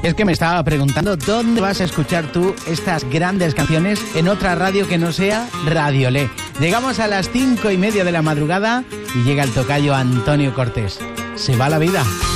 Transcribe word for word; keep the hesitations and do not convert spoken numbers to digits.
Es que me estaba preguntando dónde vas a escuchar tú estas grandes canciones en otra radio que no sea Radiolé. Llegamos a las cinco y media de la madrugada y llega el tocayo Antonio Cortés. Se va la vida.